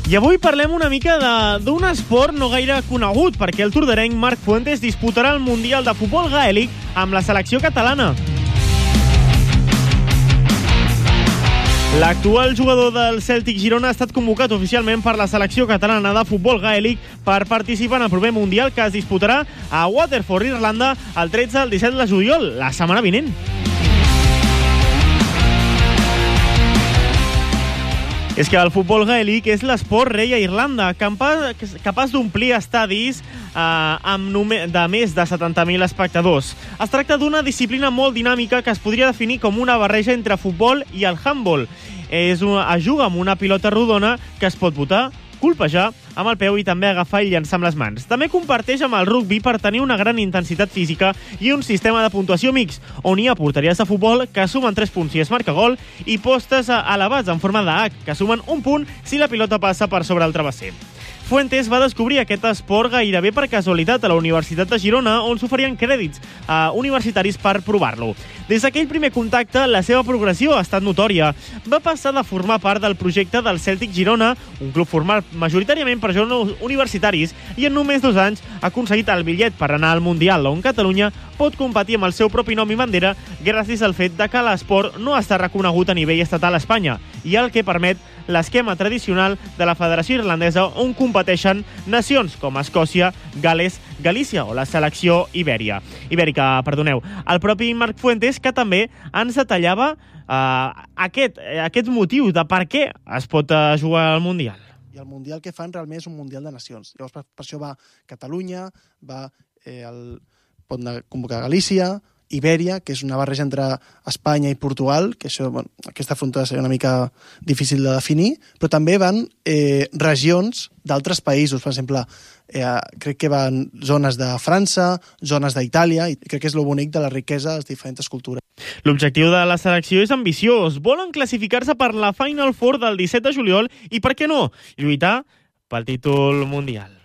I avui parlem una mica d'un esport no gaire conegut, perquè el torderenc Marc Fuentes disputarà el Mundial de Futbol Gaèlic amb la selecció catalana. L'actual jugador del Celtic Girona ha estat convocat oficialment per la selecció catalana de futbol gaèlic per participar en el proper Mundial que es disputarà a Waterford, Irlanda, el 13 al 17 de juliol, la setmana vinent. És que el futbol gaèlic és l'esport rei a Irlanda, capaç d'omplir estadis de més de 70.000 espectadors. Es tracta d'una disciplina molt dinàmica que es podria definir com una barreja entre futbol i el handball. Es juga amb una pilota rodona que es pot botar, colpejar amb el peu i també agafar i llançar amb les mans. També comparteix amb el rugbi per tenir una gran intensitat física i un sistema de puntuació mix, on hi ha porteries de futbol que sumen 3 punts si es marca gol i postes elevats en forma de H, que sumen 1 punt si la pilota passa per sobre el travesser. Fuentes va descobrir aquest esport gairebé per casualitat a la Universitat de Girona, on s'oferien crèdits universitaris per provar-lo. Des d'aquell primer contacte, la seva progressió ha estat notòria. Va passar de formar part del projecte del Celtic Girona, un club format majoritàriament per joves universitaris, i en només 2 anys ha aconseguit el bitllet per anar al Mundial, on Catalunya pot competir amb el seu propi nom i bandera gràcies al fet de que l'esport no està reconegut a nivell estatal a Espanya, i el que permet l'esquema tradicional de la Federació Irlandesa, on competeixen nacions com Escòcia, Gales, Galícia o la selecció ibèrica. El propi Marc Fuentes, que també ens detallava aquest motiu de per què es pot jugar al Mundial. I el Mundial que fan realment és un Mundial de Nacions. Llavors, per això va Catalunya, pot convocar Galícia, Ibèria, que és una barreja entre Espanya i Portugal, que això, aquesta frontera seria una mica difícil de definir, però també van regions d'altres països. Per exemple, crec que van zones de França, zones d'Itàlia, i crec que és el bonic de la riquesa de les diferents cultures. L'objectiu de la selecció és ambiciós. Volen classificar-se per la Final Four del 17 de juliol i, per què no, lluitar pel títol mundial.